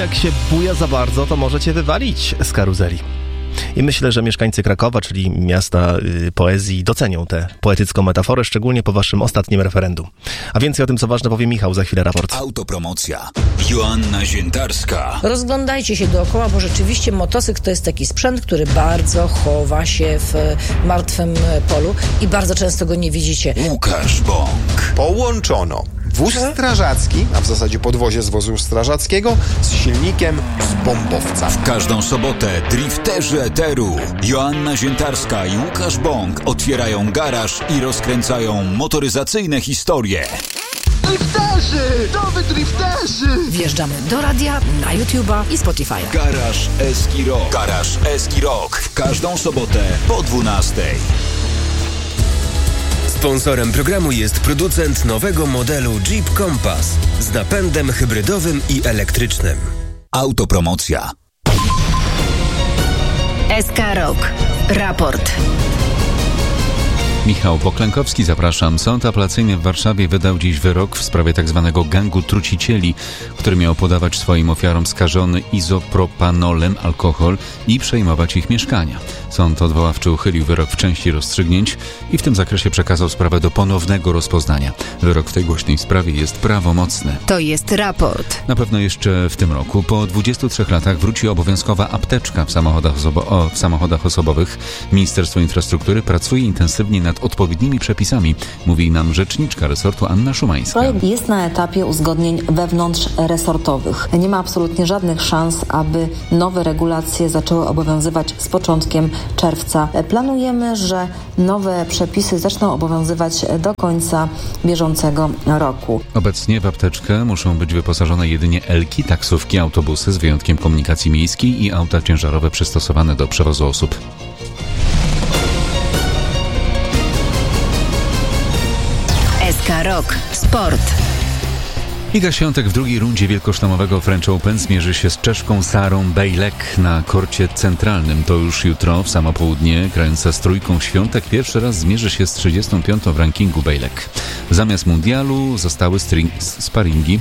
jak się buja za bardzo, to może cię wywalić z karuzeli. I myślę, że mieszkańcy Krakowa, czyli miasta poezji, docenią tę poetycką metaforę, szczególnie po waszym ostatnim referendum. A więcej o tym, co ważne, powie Michał, za chwilę raport. Autopromocja. Joanna Ziętarska. Rozglądajcie się dookoła, bo rzeczywiście motocykl to jest taki sprzęt, który bardzo chowa się w martwym polu i bardzo często go nie widzicie. Łukasz Bąk. Połączono wóz strażacki, a w zasadzie podwozie z wozu strażackiego, z silnikiem z bombowca. W każdą sobotę drifterzy eteru Joanna Ziętarska i Łukasz Bąk otwierają garaż i rozkręcają motoryzacyjne historie. Drifterzy! To wy drifterzy! Wjeżdżamy do radia, na YouTube'a i Spotify'a. Garaż Eski Rock. Garaż Eski Rock. W każdą sobotę po 12:00. Sponsorem programu jest producent nowego modelu Jeep Compass z napędem hybrydowym i elektrycznym. Autopromocja. SK Rock. Raport. Michał Poklękowski, zapraszam. Sąd apelacyjny w Warszawie wydał dziś wyrok w sprawie tzw. gangu trucicieli, który miał podawać swoim ofiarom skażony izopropanolem alkohol i przejmować ich mieszkania. Sąd odwoławczy uchylił wyrok w części rozstrzygnięć i w tym zakresie przekazał sprawę do ponownego rozpoznania. Wyrok w tej głośnej sprawie jest prawomocny. To jest raport. Na pewno jeszcze w tym roku, po 23 latach, wróci obowiązkowa apteczka w samochodach osobowych. Ministerstwo Infrastruktury pracuje intensywnie nad odpowiednimi przepisami, mówi nam rzeczniczka resortu Anna Szumańska. Projekt jest na etapie uzgodnień wewnątrzresortowych. Nie ma absolutnie żadnych szans, aby nowe regulacje zaczęły obowiązywać z początkiem czerwca. Planujemy, że nowe przepisy zaczną obowiązywać do końca bieżącego roku. Obecnie w apteczkę muszą być wyposażone jedynie elki, taksówki, autobusy z wyjątkiem komunikacji miejskiej i auta ciężarowe przystosowane do przewozu osób. SK Rock. Sport. Iga Świątek w drugiej rundzie wielkoszlemowego French Open zmierzy się z Czeszką Sarą Bejlek na korcie centralnym. To już jutro w samo południe. Grająca z trójką Świątek pierwszy raz zmierzy się z 35. w rankingu Bejlek. Zamiast mundialu zostały sparingi.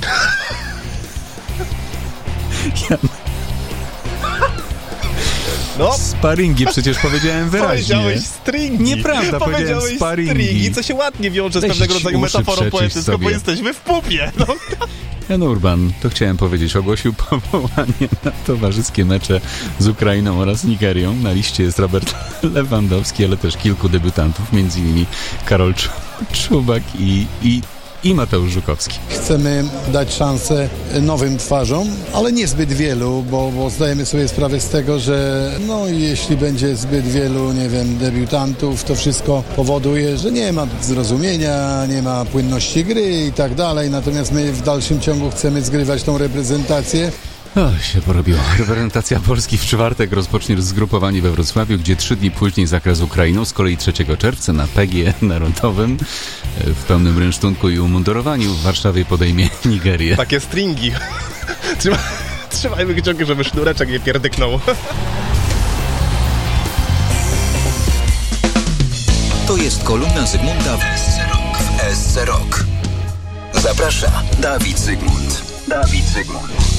No. Sparingi, przecież powiedziałem wyraźnie. Powiedziałeś stringi. Nieprawda, powiedziałem sparingi. Stringi, co się ładnie wiąże z pewnego rodzaju metaforą poetycką, bo jesteśmy w pupie. No. Jan Urban, to chciałem powiedzieć, ogłosił powołanie na towarzyskie mecze z Ukrainą oraz Nigerią. Na liście jest Robert Lewandowski, ale też kilku debiutantów, m.in. Karol Czubak i Mateusz Żukowski. Chcemy dać szansę nowym twarzom, ale nie zbyt wielu, bo zdajemy sobie sprawę z tego, że jeśli będzie zbyt wielu, debiutantów, to wszystko powoduje, że nie ma zrozumienia, nie ma płynności gry i tak dalej. Natomiast my w dalszym ciągu chcemy zgrywać tą reprezentację. Się porobiło. Reprezentacja Polski w czwartek rozpocznie zgrupowanie we Wrocławiu, gdzie 3 dni później zakres z Ukrainą, z kolei 3 czerwca na PG Narodowym w pełnym rynsztunku i umundurowaniu w Warszawie podejmie Nigerię. Takie stringi. Trzymajmy kciuki, żeby sznureczek nie pierdyknął. To jest kolumna Zygmunta w SC Rock. Zaprasza Dawid Zygmunt.